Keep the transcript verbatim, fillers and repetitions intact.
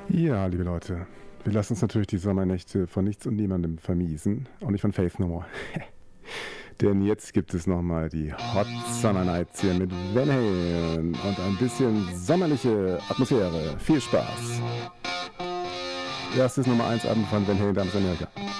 Ja, liebe Leute, wir lassen uns natürlich die Sommernächte von nichts und niemandem vermiesen. Auch nicht von Faith No More. Denn jetzt gibt es nochmal die Hot Summer Nights hier mit Van Halen und ein bisschen sommerliche Atmosphäre. Viel Spaß! Erstes Nummer eins Album von Van Halen, Damen und Herren.